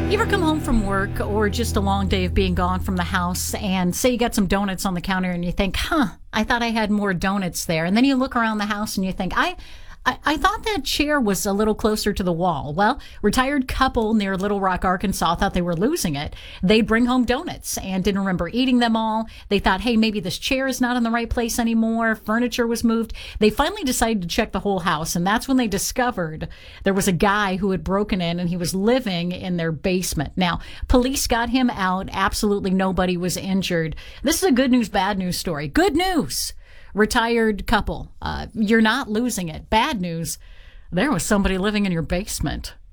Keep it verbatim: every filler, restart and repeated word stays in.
You ever come home from work or just a long day of being gone from the house and say you got some donuts on the counter and you think, huh, I thought I had more donuts there. And then you look around the house and you think, I, I, I thought that chair was a little closer to the wall. Well, retired couple near Little Rock, Arkansas thought they were losing it. They'd bring home donuts and didn't remember eating them all. They thought, hey, maybe this chair is not in the right place anymore. Furniture was moved. They finally decided to check the whole house. And that's when they discovered there was a guy who had broken in and he was living in their basement. Now, police got him out. Absolutely nobody was injured. This is a good news, bad news story. Good news. Retired couple. Uh, you're not losing it. Bad news. There was somebody living in your basement.